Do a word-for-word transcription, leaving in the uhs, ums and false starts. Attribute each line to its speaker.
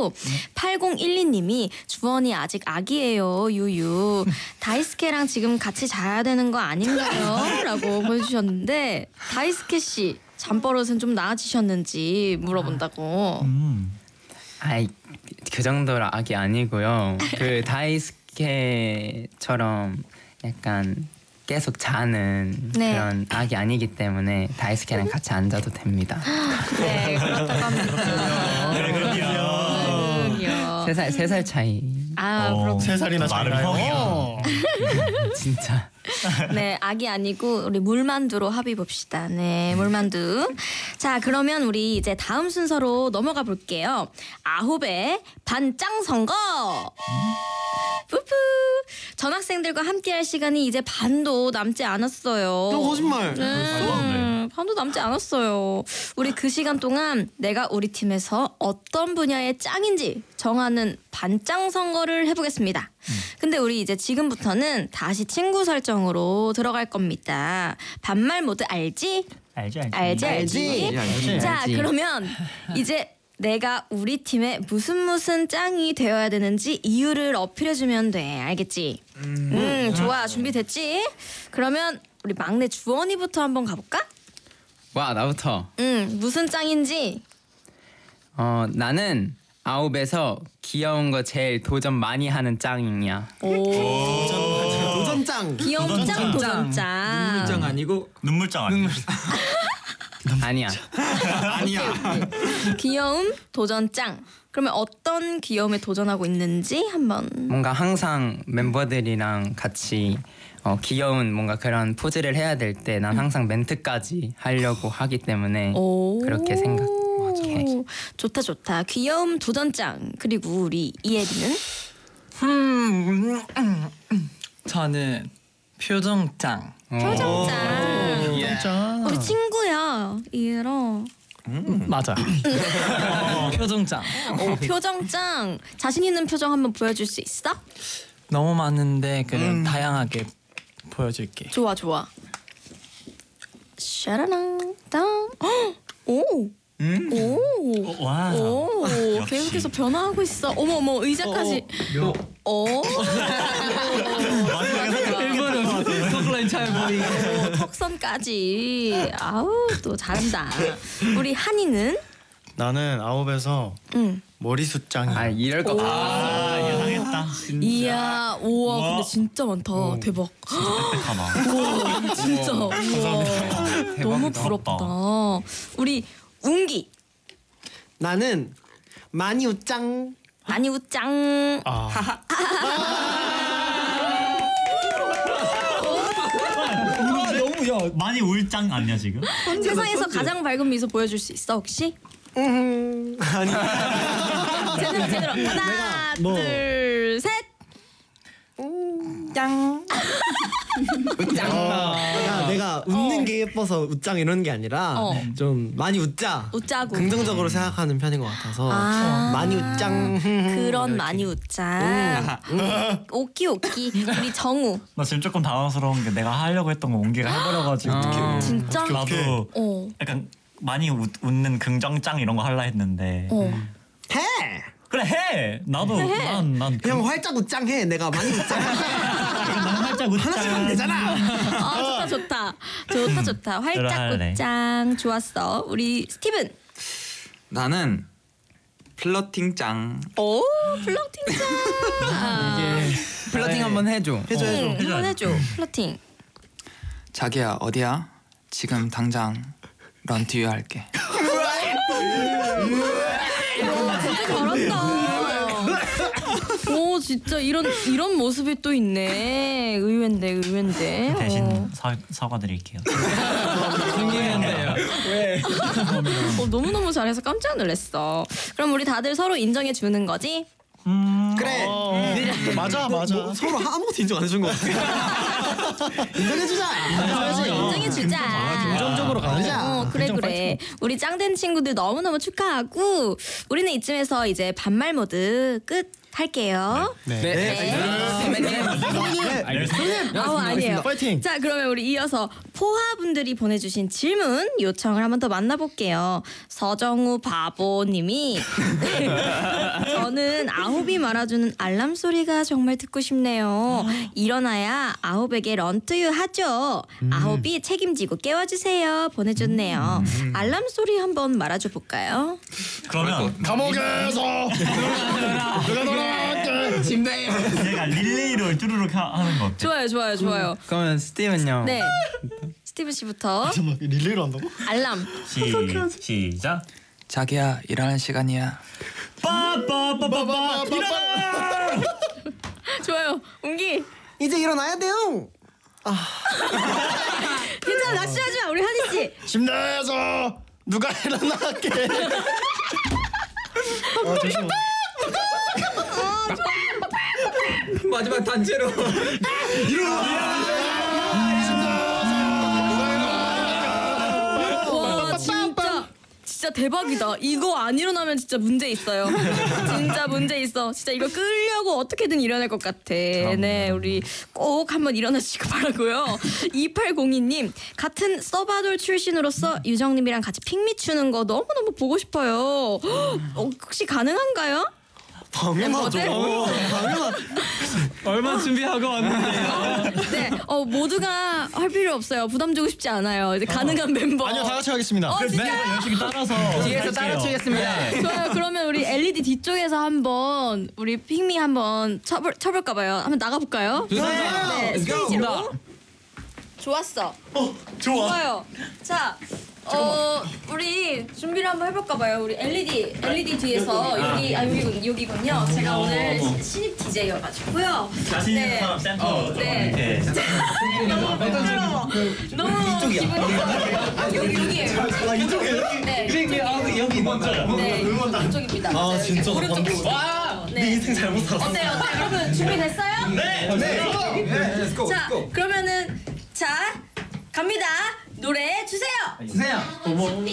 Speaker 1: 보내주셨고 팔공일이님이 주원이 아직 아기예요. 유유. 다이스케랑 지금 같이 자야 되는 거 아닌가요? 라고 보내주셨는데 다이스케 씨 잠버릇은 좀 나아지셨는지 물어본다고.
Speaker 2: 음.
Speaker 3: 아이 그 정도로 아기 아니고요. 그 다이스케처럼 약간 계속 자는
Speaker 1: 네.
Speaker 3: 그런 아기 아니기 때문에 다이스케랑 같이 앉아도 됩니다.
Speaker 1: 네 그렇다고 합니다.
Speaker 2: 네, 그렇군요.
Speaker 3: 세 살 세 살 차이.
Speaker 1: 아
Speaker 2: 어,
Speaker 1: 그렇군요.
Speaker 2: 세 살이나
Speaker 4: 말은
Speaker 2: 차이나요?
Speaker 4: 형이야.
Speaker 3: 진짜.
Speaker 1: 네, 아기 아니고 우리 물만두로 합의 봅시다. 네, 물만두. 자, 그러면 우리 이제 다음 순서로 넘어가 볼게요. 아홉의 반짱 선거. 뿌뿌. 전학생들과 함께할 시간이 이제 반도 남지 않았어요.
Speaker 4: 너 거짓말.
Speaker 1: 네, 반도 남지 않았어요. 우리 그 시간 동안 내가 우리 팀에서 어떤 분야의 짱인지 정하는 반짱 선거를 해보겠습니다. 근데 우리 이제 지금부터는 다시 친구 설정으로 들어갈 겁니다. 반말 모드 알지?
Speaker 2: 알지 알지.
Speaker 1: 알지 알지.
Speaker 4: 알지.
Speaker 1: 자
Speaker 3: 알지.
Speaker 1: 그러면 이제 내가 우리 팀에 무슨 무슨 짱이 되어야 되는지 이유를 어필해주면 돼. 알겠지? 음, 음 좋아. 준비됐지? 그러면 우리 막내 주원이부터 한번 가볼까?
Speaker 3: 와 나부터.
Speaker 1: 음 무슨 짱인지.
Speaker 3: 어 나는 아홉에서 귀여운 거 제일 도전 많이 하는 짱이야.
Speaker 1: 오.
Speaker 4: 도전짱.
Speaker 1: 귀여운 짱 도전짱.
Speaker 5: 짱 아니고
Speaker 2: 눈물장 아니야?
Speaker 3: 아니야.
Speaker 4: 아니야.
Speaker 1: 귀여움 도전짱. 그러면 어떤 귀여움에 도전하고 있는지 한번.
Speaker 3: 뭔가 항상 멤버들이랑 같이 어, 귀여운 뭔가 그런 포즈를 해야 될 때 난 항상 멘트까지 하려고 하기 때문에
Speaker 1: 오.
Speaker 3: 그렇게 생각해.
Speaker 1: 좋다 좋다. 귀여움 도전짱. 그리고 우리 이예리는
Speaker 5: 음, 음, 음. 저는 표정짱.
Speaker 1: 표정짱.
Speaker 5: 표정짱.
Speaker 1: 우리 친구야 이예랑.
Speaker 5: 음, 맞아. 표정짱.
Speaker 1: 오 표정짱. 자신 있는 표정 한번 보여줄 수 있어?
Speaker 5: 너무 많은데 그냥 다양하게 보여줄게.
Speaker 1: 좋아 좋아. 샤라랑 땅. 오.
Speaker 2: 음?
Speaker 1: 오.
Speaker 2: 와.
Speaker 1: 오.
Speaker 2: 역시.
Speaker 1: 계속해서 변화하고 있어. 어머 어머 의자까지. 오.
Speaker 2: 일본은
Speaker 5: 턱라인 잘 보이게.
Speaker 1: 오, 턱선까지. 아우 또 잘한다. 우리 한이는
Speaker 4: 나는 아홉에서
Speaker 1: 응.
Speaker 4: 머리숱짱이.
Speaker 3: 아 이럴 거 봐.
Speaker 2: 아 예상했다.
Speaker 1: 이야 우와
Speaker 2: 우와.
Speaker 1: 근데 진짜 많다. 대박.
Speaker 2: 하나.
Speaker 1: 우와 진짜 우와. 너무 부럽다. 우리 웅기
Speaker 4: 나는 많이 웃짱.
Speaker 1: 많이 웃짱.
Speaker 4: 아.
Speaker 2: 너무 야 많이 울짱 아니야 지금?
Speaker 1: 세상에서 가장 밝은 미소 보여줄 수 있어 혹시?
Speaker 4: 음. 아니.
Speaker 1: 제대로 제대로 하나
Speaker 4: 뭐.
Speaker 1: 둘 셋.
Speaker 4: 짱. 어, 야, 내가 웃는
Speaker 1: 어.
Speaker 4: 게 예뻐서 웃짱 이런 게 아니라
Speaker 1: 어.
Speaker 4: 좀 많이 웃자.
Speaker 1: 웃자고.
Speaker 4: 긍정적으로 생각하는 편인 것 같아서
Speaker 1: 아.
Speaker 4: 많이 웃짱.
Speaker 1: 그런
Speaker 4: 이렇게.
Speaker 1: 많이 웃자. 오키 오키. 우리 정우.
Speaker 2: 나 지금 조금 당황스러운 게 내가 하려고 했던 거 옹기가 해버려가지고
Speaker 3: 아.
Speaker 1: 진짜?
Speaker 2: 나도
Speaker 1: 어.
Speaker 2: 약간 많이 웃, 웃는 긍정짱 이런 거 할라 했는데
Speaker 1: 어.
Speaker 4: 해.
Speaker 2: 그래 해 나도 난난
Speaker 4: 그냥 활짝 웃짱 해. 내가 많이 웃짱.
Speaker 2: 난 활짝 웃짱
Speaker 4: 하나씩 하면 되잖아.
Speaker 1: 아 좋다 좋다 좋다 좋다. 활짝
Speaker 2: 그래.
Speaker 1: 웃짱 좋았어. 우리 스티븐.
Speaker 6: 나는 플러팅 짱.
Speaker 1: 오 플러팅 짱.
Speaker 3: 플러팅 한번 해줘.
Speaker 4: 해줘 해줘.
Speaker 1: 응, 한번 해줘. 플러팅.
Speaker 6: 자기야 어디야? 지금 당장 런투유 할게.
Speaker 1: 진짜 잘한다. 오 진짜 이런 이런 모습이 또 있네. 의외인데 의외인데.
Speaker 2: 대신
Speaker 1: 어.
Speaker 2: 사, 사과드릴게요.
Speaker 5: 생기는데요. 왜?
Speaker 1: 어, 너무 너무 잘해서 깜짝 놀랐어. 그럼 우리 다들 서로 인정해 주는 거지?
Speaker 2: 음,
Speaker 4: 그래.
Speaker 2: 맞아
Speaker 4: 뭐,
Speaker 2: 맞아.
Speaker 4: 뭐, 서로 아무것도 인정 안 해준 것 같아. 인정해주자.
Speaker 1: 어, 인정해 주자.
Speaker 4: 긍정적으로 가자.
Speaker 1: 어, 그래
Speaker 2: 긍정
Speaker 1: 그래. 우리 짱된 친구들 너무 너무 축하하고 우리는 이쯤에서 이제 반말 모드 끝 할게요.
Speaker 4: 네.
Speaker 1: 네.
Speaker 2: 알겠습니다.
Speaker 1: 아우 아니에요.
Speaker 4: 파이팅.
Speaker 1: 자 그러면 우리 이어서 포화분들이 보내주신 질문 요청을 한번 더 만나볼게요. 서정우 바보님이 저는 아홉이 말아주는 알람 소리가 정말 듣고 싶네요. 일어나야 아홉에게 런투유 하죠. 아홉이 책임지고 깨워주세요. 보내줬네요. 알람 소리 한번 말아줘 볼까요?
Speaker 2: 그러면
Speaker 4: 감옥에서 누가 놀아왔게 침대에.
Speaker 2: 얘가 릴레이로 쭈루룩 하- 하는 거 어때?
Speaker 1: 좋아요, 좋아요, 좋아요.
Speaker 3: 그러면 스티븐요.
Speaker 1: 네, 스티브 씨부터
Speaker 4: 잠깐만 릴레이로 한다고?
Speaker 1: 알람.
Speaker 2: 시, 시작.
Speaker 6: 자기야 일하는 시간이야.
Speaker 2: 빠빠빠빠빠 일어나!
Speaker 1: 좋아요, 웅기.
Speaker 4: 이제 일어나야 돼요.
Speaker 1: 괜찮아, 낙심하지 마, 우리 한이 씨.
Speaker 4: 침대에서 누가 일어나게. 아 잠시만.
Speaker 3: 마지막 단체로.
Speaker 1: 와, 진짜 진짜 대박이다. 이거 안 일어나면 진짜 문제 있어요. 진짜 문제 있어. 진짜 이거 끌려고 어떻게든 일어날 것 같아. 네, 우리 꼭 한번 일어나시길 바라고요. 이팔공이 님, 같은 서바돌 출신으로서 유정님이랑 같이 핑미 추는 거 너무 너무 보고 싶어요. 어, 혹시 가능한가요?
Speaker 4: 당연하죠. 당연하.
Speaker 5: 얼마 준비하고 왔는데요.
Speaker 1: 네, 어 모두가 할 필요 없어요. 부담 주고 싶지 않아요. 이제 가능한 멤버.
Speaker 4: 아니요 다 같이 하겠습니다.
Speaker 1: 어,
Speaker 2: 네,
Speaker 1: 진짜요?
Speaker 2: 열심히 따라서
Speaker 3: 뒤에서
Speaker 2: 할게요.
Speaker 3: 따라 추겠습니다.
Speaker 1: 좋아요. 그러면 우리 엘이디 뒤쪽에서 한번 우리 핑미 한번 쳐볼 쳐볼까 봐요. 한번 나가 볼까요? 네, 스테이지로. 좋았어.
Speaker 2: 어, 좋아.
Speaker 1: 좋아요. 자, 어 우리 준비를 한번 해볼까 봐요. 우리 엘이디 엘이디 뒤에서 여기 아 여기 여기군요. 제가 오늘 시- 신입 디제이여가지고요.
Speaker 2: 자신 있는 사람 센터.
Speaker 1: 어, 네. 너무 부끄러워. 너무 기분이 아, 여기 여기에요.
Speaker 2: 아 이쪽에
Speaker 1: 네.
Speaker 2: 여기 여기 먼저요.
Speaker 1: 네, 이쪽입니다. 아,
Speaker 2: 진짜
Speaker 1: 오른쪽 보시죠. 네.
Speaker 2: 인생 잘못 살았어.
Speaker 1: 어때요? 어때요? 여러분 준비됐어요?
Speaker 2: 네. 네.
Speaker 1: 자, 그러면은 자 갑니다. 노래 주세요.
Speaker 3: 주세요.